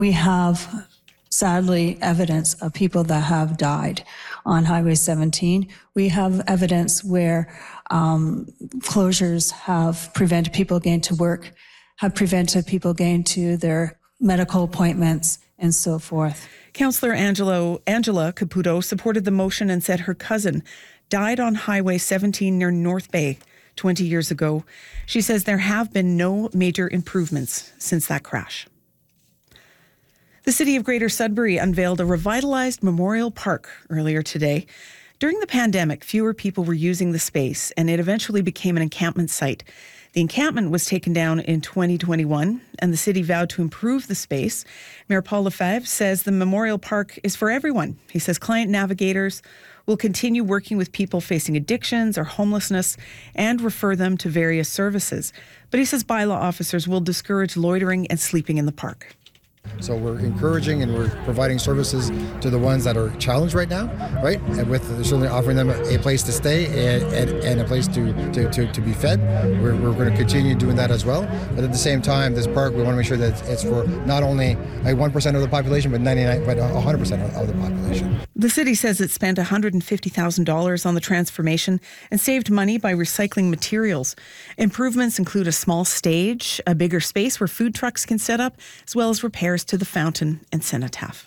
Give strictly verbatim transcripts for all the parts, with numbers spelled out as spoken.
We have, sadly, evidence of people that have died on Highway seventeen. We have evidence where um, closures have prevented people getting to work, have prevented people getting to their medical appointments, and so forth. Councillor Angelo, Angela Caputo supported the motion and said her cousin died on Highway seventeen near North Bay twenty years ago. She says there have been no major improvements since that crash. The City of Greater Sudbury unveiled a revitalized memorial park earlier today. During the pandemic, fewer people were using the space, and it eventually became an encampment site. The encampment was taken down in twenty twenty-one, and the city vowed to improve the space. Mayor Paul Lefebvre says the memorial park is for everyone. He says client navigators will continue working with people facing addictions or homelessness and refer them to various services. But he says bylaw officers will discourage loitering and sleeping in the park. So we're encouraging and we're providing services to the ones that are challenged right now, right? And with certainly offering them a place to stay and, and, and a place to, to, to, to be fed. We're, we're going to continue doing that as well. But at the same time, this park, we want to make sure that it's for not only like one percent of the population, but ninety-nine, but one hundred percent of the population. The city says it spent one hundred fifty thousand dollars on the transformation and saved money by recycling materials. Improvements include a small stage, a bigger space where food trucks can set up, as well as repairs to the fountain and cenotaph.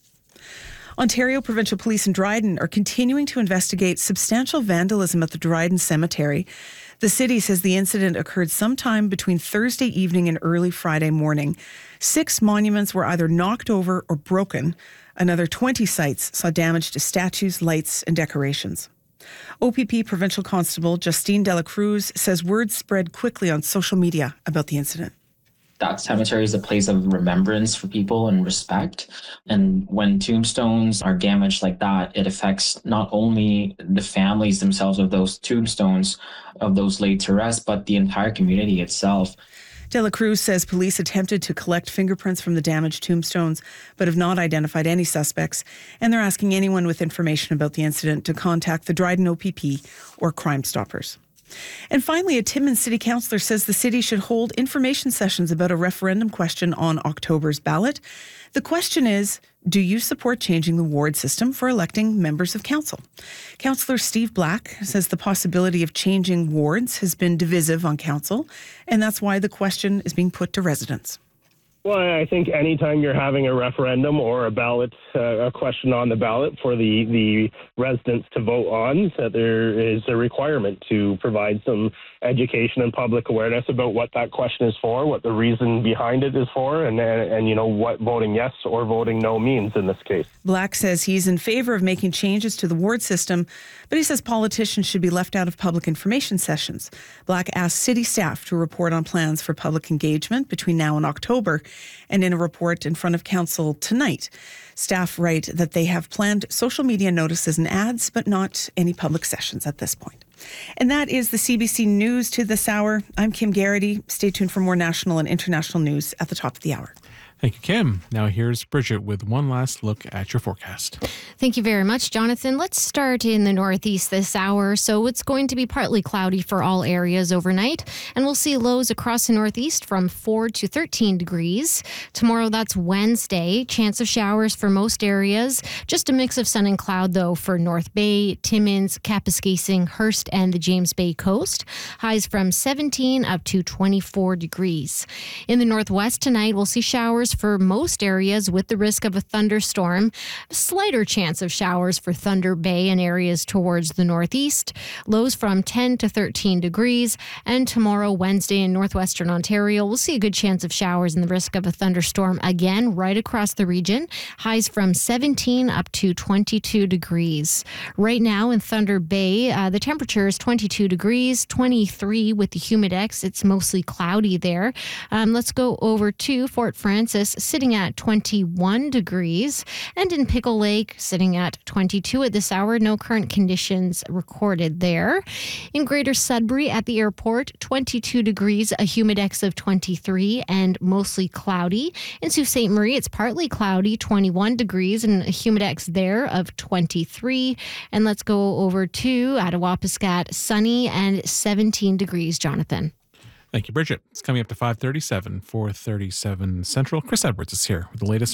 Ontario Provincial Police in Dryden are continuing to investigate substantial vandalism at the Dryden Cemetery. The city says the incident occurred sometime between Thursday evening and early Friday morning. Six monuments were either knocked over or broken. Another twenty sites saw damage to statues, lights, and decorations. O P P Provincial Constable Justine Dela Cruz says word spread quickly on social media about the incident. That cemetery is a place of remembrance for people and respect. And when tombstones are damaged like that, it affects not only the families themselves of those tombstones, of those laid to rest, but the entire community itself. De La Cruz says police attempted to collect fingerprints from the damaged tombstones, but have not identified any suspects. And they're asking anyone with information about the incident to contact the Dryden O P P or Crime Stoppers. And finally, a Timmins city councillor says the city should hold information sessions about a referendum question on October's ballot. The question is, do you support changing the ward system for electing members of council? Councillor Steve Black says the possibility of changing wards has been divisive on council, and that's why the question is being put to residents. Well, I think anytime you're having a referendum or a ballot, uh, a question on the ballot for the, the residents to vote on, that there is a requirement to provide some education and public awareness about what that question is for, what the reason behind it is for, and, and, and you know, what voting yes or voting no means in this case. Black says he's in favour of making changes to the ward system, but he says politicians should be left out of public information sessions. Black asked city staff to report on plans for public engagement between now and October. And in a report in front of council tonight, staff write that they have planned social media notices and ads, but not any public sessions at this point. And that is the C B C News to this hour. I'm Kim Garrity. Stay tuned for more national and international news at the top of the hour. Thank you, Kim. Now here's Bridget with one last look at your forecast. Thank you very much, Jonathan. Let's start in the northeast this hour. So it's going to be partly cloudy for all areas overnight, and we'll see lows across the northeast from four to thirteen degrees. Tomorrow, that's Wednesday. Chance of showers for most areas. Just a mix of sun and cloud, though, for North Bay, Timmins, Kapuskasing, Hearst, and the James Bay coast. Highs from seventeen up to twenty-four degrees. In the northwest tonight, we'll see showers for most areas with the risk of a thunderstorm. A slighter chance of showers for Thunder Bay and areas towards the northeast. Lows from ten to thirteen degrees. And tomorrow, Wednesday, in northwestern Ontario, we'll see a good chance of showers and the risk of a thunderstorm again right across the region. Highs from seventeen up to twenty-two degrees. Right now in Thunder Bay, uh, the temperature is twenty-two degrees, twenty-three with the humidex. It's mostly cloudy there. Um, let's go over to Fort Frances, sitting at twenty-one degrees, and in Pickle Lake, sitting at twenty-two at this hour. No current conditions recorded there. In Greater Sudbury at the airport, twenty-two degrees, a humidex of twenty-three, and mostly cloudy. In Sault Ste. Marie, it's partly cloudy, twenty-one degrees, and a humidex there of twenty-three. And let's go over to Attawapiskat, sunny and seventeen degrees, Jonathan. Thank you, Bridget. It's coming up to five thirty-seven, four thirty-seven Central. Chris Edwards is here with the latest